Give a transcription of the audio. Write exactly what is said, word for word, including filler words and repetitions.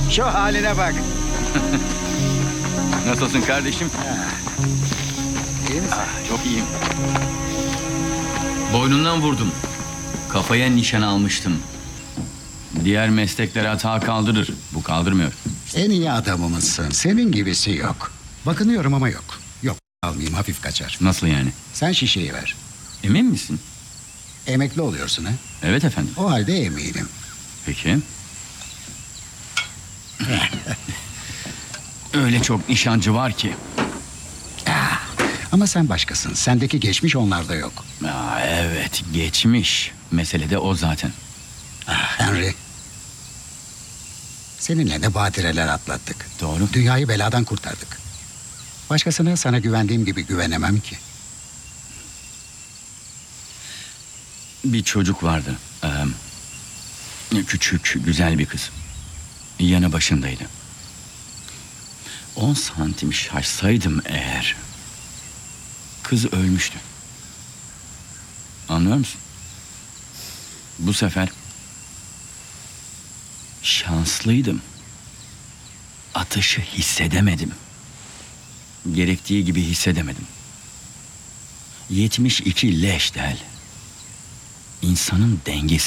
Şu haline bak. Nasılsın kardeşim? İyi misin? Ah, çok iyiyim. Boynundan vurdum. Kafaya nişan almıştım. Diğer meslekler hata kaldırır. Bu kaldırmıyor. En iyi adamımızsın. Senin gibisi yok. Bakınıyorum ama yok. Yok, almayayım, hafif kaçar. Nasıl yani? Sen şişeyi ver. Emin misin? Emekli oluyorsun ha? Evet efendim. O halde eminim. Peki. Öyle çok nişancı var ki. Ah, ama sen başkasın. Sendeki geçmiş onlarda yok. Aa, evet, geçmiş. Mesele de o zaten. Ah, Henry. Seninle ne badireler atlattık. Doğru. Dünyayı beladan kurtardık. Başkasına sana güvendiğim gibi güvenemem ki. Bir çocuk vardı. Ee, küçük, güzel bir kız. Yanı başındaydı. On santim şaşsaydım eğer... Kız ölmüştü. Anlıyor musun? Bu sefer... Şanslıydım. Atışı hissedemedim. Gerektiği gibi hissedemedim. Yetmiş iki leş del. İnsanın dengesi